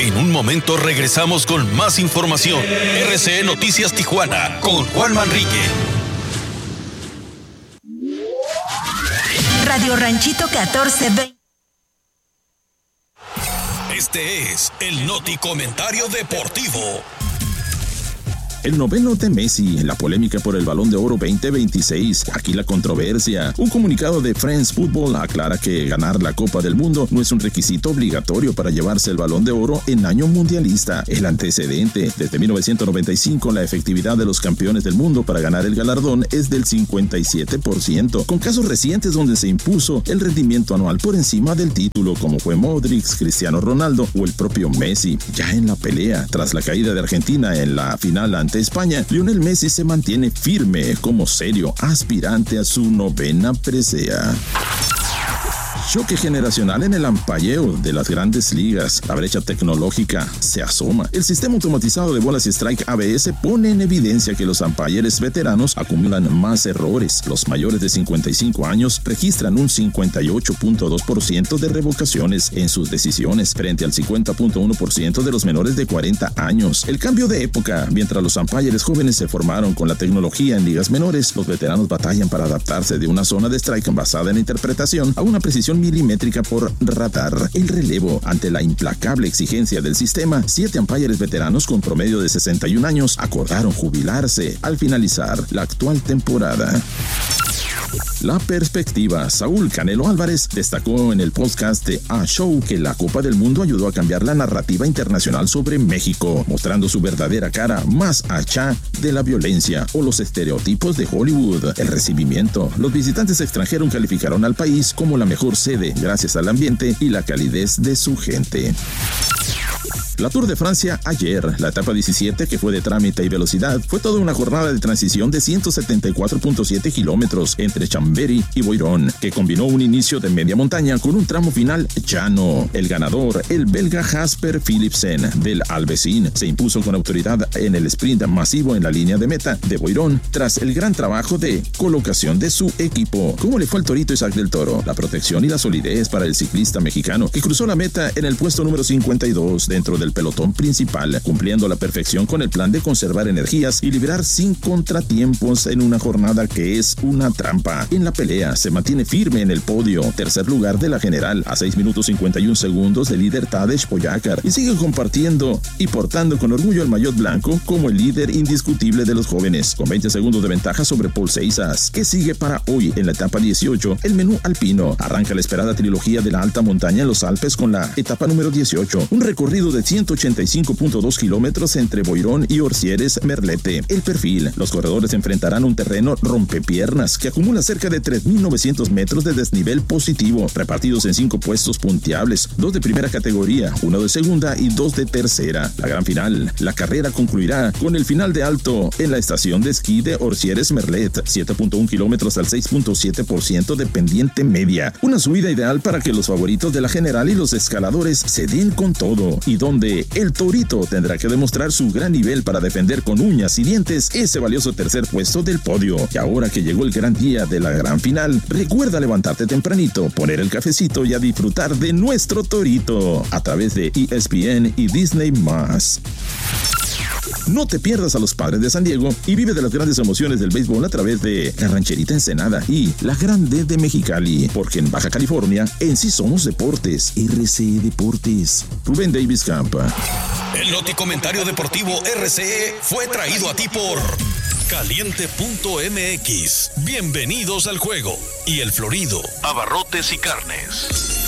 En un momento regresamos con más información. RCE Noticias Tijuana con Juan Manrique. Radio Ranchito 1420. Este es el Noti Comentario Deportivo. El noveno de Messi, la polémica por el Balón de Oro 2026, aquí la controversia. Un comunicado de France Football aclara que ganar la Copa del Mundo no es un requisito obligatorio para llevarse el Balón de Oro en año mundialista. El antecedente, desde 1995, la efectividad de los campeones del mundo para ganar el galardón es del 57%, con casos recientes donde se impuso el rendimiento anual por encima del título, como fue Modric, Cristiano Ronaldo o el propio Messi. Ya en la pelea, tras la caída de Argentina en la final ante España, Lionel Messi se mantiene firme como serio aspirante a su 9ª presea. Choque generacional en el ampalleo de las grandes ligas. La brecha tecnológica se asoma. El sistema automatizado de bolas y strike ABS pone en evidencia que los umpires veteranos acumulan más errores. Los mayores de 55 años registran un 58.2% de revocaciones en sus decisiones, frente al 50.1% de los menores de 40 años. El cambio de época. Mientras los umpires jóvenes se formaron con la tecnología en ligas menores, los veteranos batallan para adaptarse de una zona de strike basada en interpretación a una precisión milimétrica por radar. El relevo. Ante la implacable exigencia del sistema, 7 umpires veteranos con promedio de 61 años acordaron jubilarse al finalizar la actual temporada. La perspectiva. Saúl Canelo Álvarez destacó en el podcast de A Show que la Copa del Mundo ayudó a cambiar la narrativa internacional sobre México, mostrando su verdadera cara más allá de la violencia o los estereotipos de Hollywood. El recibimiento. Los visitantes extranjeros calificaron al país como la mejor sede gracias al ambiente y la calidez de su gente. La Tour de Francia ayer, la etapa 17, que fue de trámite y velocidad, fue toda una jornada de transición de 174.7 kilómetros entre Chambéry y Boiron, que combinó un inicio de media montaña con un tramo final llano. El ganador, el belga Jasper Philipsen del Alpecin, se impuso con autoridad en el sprint masivo en la línea de meta de Boiron, tras el gran trabajo de colocación de su equipo. ¿Cómo le fue al torito Isaac del Toro? La protección y la solidez para el ciclista mexicano, que cruzó la meta en el puesto número 52 dentro del pelotón principal, cumpliendo a la perfección con el plan de conservar energías y liberar sin contratiempos en una jornada que es una trampa. En la pelea se mantiene firme en el podio, tercer lugar de la general, a 6 minutos 51 segundos del líder Tadej Pogačar, y sigue compartiendo y portando con orgullo el maillot blanco como el líder indiscutible de los jóvenes, con 20 segundos de ventaja sobre Paul Seisas. ¿Qué sigue para hoy en la etapa 18? El menú alpino. Arranca la esperada trilogía de la alta montaña en los Alpes con la etapa número 18, un recorrido de 185.2 kilómetros entre Boiron y Orcieres Merlete. El perfil. Los corredores enfrentarán un terreno rompepiernas que acumula cerca de 3.900 metros de desnivel positivo, repartidos en 5 puestos punteables, 2 de primera categoría, 1 de segunda y 2 de tercera. La gran final. La carrera concluirá con el final de alto en la estación de esquí de Orcieres Merlet, 7.1 kilómetros al 6.7% de pendiente media. Una subida ideal para que los favoritos de la general y los escaladores se den con todo, y donde el torito tendrá que demostrar su gran nivel para defender con uñas y dientes ese valioso tercer puesto del podio. Y ahora que llegó el gran día de la gran final, recuerda levantarte tempranito, poner el cafecito y a disfrutar de nuestro torito a través de ESPN y Disney+. No te pierdas a los Padres de San Diego y vive de las grandes emociones del béisbol a través de la Rancherita Ensenada y la Grande de Mexicali, porque en Baja California en sí somos deportes. RCE Deportes. Rubén Davis Campa. El Noti Comentario Deportivo RCE fue traído a ti por Caliente.mx. Bienvenidos al juego. Y El Florido, Abarrotes y Carnes.